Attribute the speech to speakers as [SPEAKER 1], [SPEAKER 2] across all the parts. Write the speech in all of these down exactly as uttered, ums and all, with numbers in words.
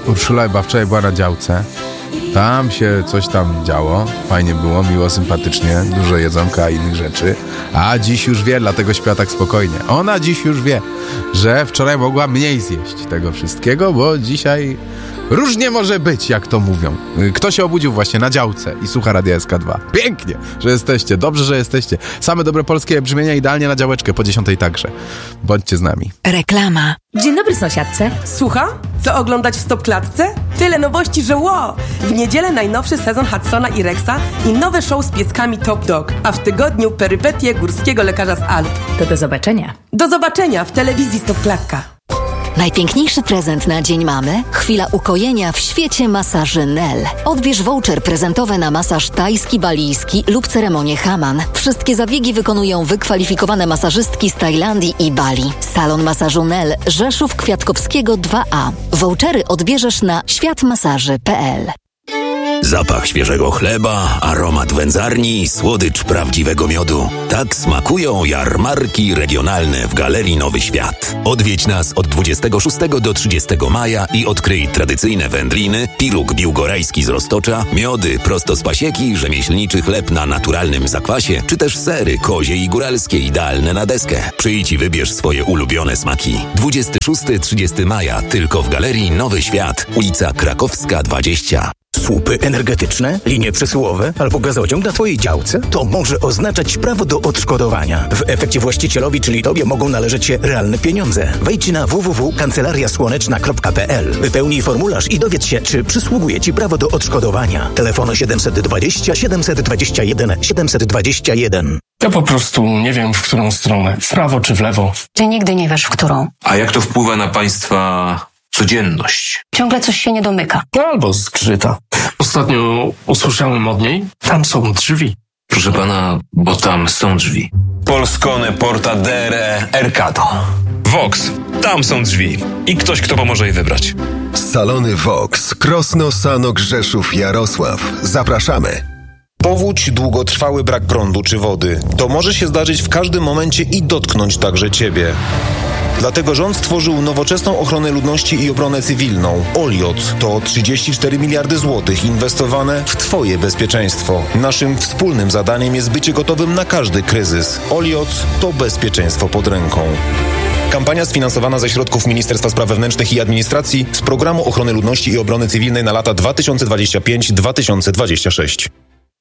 [SPEAKER 1] Urszula chyba wczoraj była na działce. Tam się coś tam działo. Fajnie było, miło, sympatycznie. Dużo jedzonka i innych rzeczy. A dziś już wie, dlatego śpia tak spokojnie. Ona dziś już wie, że wczoraj mogła mniej zjeść tego wszystkiego, bo dzisiaj różnie może być, jak to mówią. Kto się obudził właśnie na działce i słucha Radia S K dwa? Pięknie, że jesteście, dobrze, że jesteście. Same dobre polskie brzmienia idealnie na działeczkę, po dziesiątej także. Bądźcie z nami.
[SPEAKER 2] Reklama.
[SPEAKER 3] Dzień dobry, sąsiadce.
[SPEAKER 4] Słucham? Co oglądać w Stopklatce? Tyle nowości, że wow! W niedzielę najnowszy sezon Hudsona i Rexa i nowe show z pieskami Top Dog, a w tygodniu perypetie górskiego lekarza z Alp.
[SPEAKER 3] To do zobaczenia.
[SPEAKER 4] Do zobaczenia w telewizji Stopklatka.
[SPEAKER 2] Najpiękniejszy prezent na Dzień Mamy? Chwila ukojenia w świecie masaży Nel. Odbierz voucher prezentowy na masaż tajski, balijski lub ceremonię Haman. Wszystkie zabiegi wykonują wykwalifikowane masażystki z Tajlandii i Bali. Salon masażu Nel, Rzeszów Kwiatkowskiego dwa A. Vouchery odbierzesz na światmasaży kropka p l.
[SPEAKER 5] Zapach świeżego chleba, aromat wędzarni, słodycz prawdziwego miodu. Tak smakują jarmarki regionalne w Galerii Nowy Świat. Odwiedź nas od dwudziestego szóstego do trzydziestego maja i odkryj tradycyjne wędliny, piruk biłgorajski z Roztocza, miody prosto z pasieki, rzemieślniczy chleb na naturalnym zakwasie, czy też sery kozie i góralskie idealne na deskę. Przyjdź i wybierz swoje ulubione smaki. dwudziestego szóstego do trzydziestego maja tylko w Galerii Nowy Świat, ulica Krakowska dwadzieścia.
[SPEAKER 6] Słupy energetyczne, linie przesyłowe albo gazociąg na Twojej działce? To może oznaczać prawo do odszkodowania. W efekcie właścicielowi, czyli Tobie, mogą należeć się realne pieniądze. Wejdź na w w w kropka kancelaria słoneczna kropka p l. Wypełnij formularz i dowiedz się, czy przysługuje Ci prawo do odszkodowania. Telefon siedemset dwadzieścia, siedemset dwadzieścia jeden, siedemset dwadzieścia jeden.
[SPEAKER 7] Ja po prostu nie wiem, w którą stronę. W prawo czy w lewo.
[SPEAKER 8] Ty nigdy nie wiesz, w którą.
[SPEAKER 9] A jak to wpływa na Państwa codzienność?
[SPEAKER 8] Ciągle coś się nie domyka.
[SPEAKER 7] Albo zgrzyta. Ostatnio usłyszałem od niej, tam są drzwi.
[SPEAKER 9] Proszę pana, bo tam są drzwi. Polskone portadere Ercado.
[SPEAKER 10] Vox, tam są drzwi. I ktoś, kto pomoże je wybrać.
[SPEAKER 11] Salony Vox, Krosno, Sanok, Rzeszów, Jarosław. Zapraszamy.
[SPEAKER 12] Powódź, długotrwały brak prądu czy wody. To może się zdarzyć w każdym momencie i dotknąć także Ciebie. Dlatego rząd stworzył nowoczesną ochronę ludności i obronę cywilną. Oliot to trzydzieści cztery miliardy złotych inwestowane w Twoje bezpieczeństwo. Naszym wspólnym zadaniem jest bycie gotowym na każdy kryzys. Oliot to bezpieczeństwo pod ręką. Kampania sfinansowana ze środków Ministerstwa Spraw Wewnętrznych i Administracji z Programu Ochrony Ludności i Obrony Cywilnej na lata dwa tysiące dwudziesty piąty do dwa tysiące dwudziestego szóstego.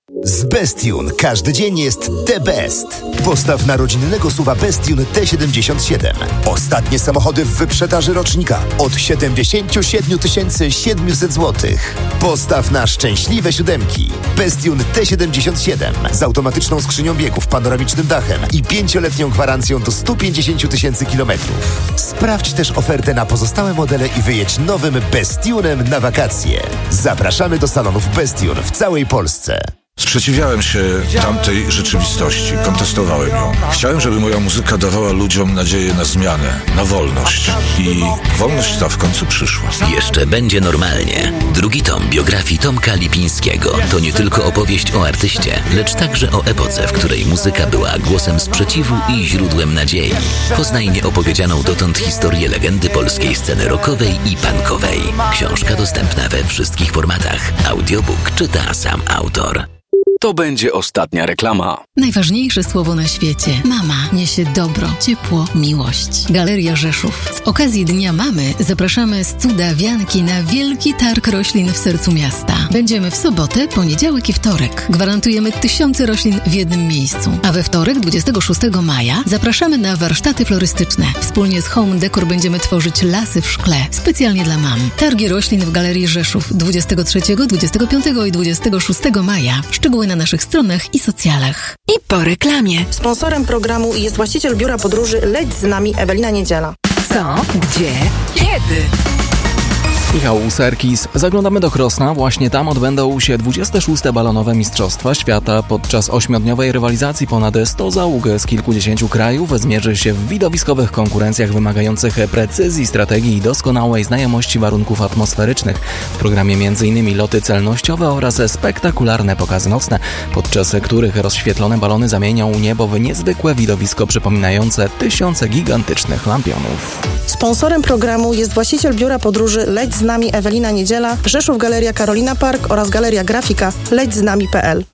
[SPEAKER 13] Z Bestune każdy dzień jest the best. Postaw na rodzinnego S U V-a Bestune T siedemdziesiąt siedem. Ostatnie samochody w wyprzedaży rocznika od siedemdziesiąt siedem tysięcy siedemset złotych. Postaw na szczęśliwe siódemki. Bestune T siedemdziesiąt siedem z automatyczną skrzynią biegów, panoramicznym dachem i pięcioletnią gwarancją do sto pięćdziesiąt tysięcy kilometrów. Sprawdź też ofertę na pozostałe modele i wyjedź nowym Bestunem na wakacje. Zapraszamy do salonów Bestune w całej Polsce.
[SPEAKER 14] Sprzeciwiałem się tamtej rzeczywistości, kontestowałem ją. Chciałem, żeby moja muzyka dawała ludziom nadzieję na zmianę, na wolność. I wolność ta w końcu przyszła.
[SPEAKER 5] Jeszcze będzie normalnie. Drugi tom biografii Tomka Lipińskiego to nie tylko opowieść o artyście, lecz także o epoce, w której muzyka była głosem sprzeciwu i źródłem nadziei. Poznaj nieopowiedzianą dotąd historię legendy polskiej sceny rockowej i punkowej. Książka dostępna we wszystkich formatach. Audiobook czyta sam autor.
[SPEAKER 15] To będzie ostatnia reklama.
[SPEAKER 16] Najważniejsze słowo na świecie. Mama niesie dobro, ciepło, miłość. Galeria Rzeszów. Z okazji Dnia Mamy zapraszamy z Cudawianki na wielki targ roślin w sercu miasta. Będziemy w sobotę, poniedziałek i wtorek. Gwarantujemy tysiące roślin w jednym miejscu. A we wtorek, dwudziestego szóstego maja, zapraszamy na warsztaty florystyczne. Wspólnie z Home Decor będziemy tworzyć lasy w szkle, specjalnie dla mam. Targi roślin w Galerii Rzeszów dwudziestego trzeciego, dwudziestego piątego i dwudziestego szóstego maja. Szczegóły na naszych stronach i socjalach.
[SPEAKER 2] I po reklamie.
[SPEAKER 17] Sponsorem programu jest właściciel biura podróży Leć z nami Ewelina Niedziela.
[SPEAKER 2] Co? Gdzie? Kiedy?
[SPEAKER 18] Michał Serkis. Zaglądamy do Krosna. Właśnie tam odbędą się dwudzieste szóste balonowe Mistrzostwa Świata. Podczas ośmiodniowej rywalizacji ponad sto załóg z kilkudziesięciu krajów zmierzy się w widowiskowych konkurencjach wymagających precyzji, strategii i doskonałej znajomości warunków atmosferycznych. W programie między innymi loty celnościowe oraz spektakularne pokazy nocne, podczas których rozświetlone balony zamienią niebo w niezwykłe widowisko przypominające tysiące gigantycznych lampionów.
[SPEAKER 17] Sponsorem programu jest właściciel biura podróży Leć z nami Ewelina Niedziela, Rzeszów Galeria Karolina Park oraz Galeria Grafika leć z nami kropka p l.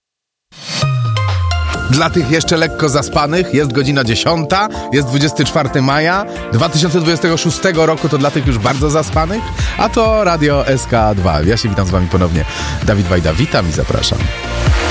[SPEAKER 1] Dla tych jeszcze lekko zaspanych jest godzina dziesiąta, jest dwudziestego czwartego maja dwa tysiące dwudziestego szóstego roku, to dla tych już bardzo zaspanych, a to Radio S K dwa. Ja się witam z wami ponownie. Dawid Wajda, witam i zapraszam.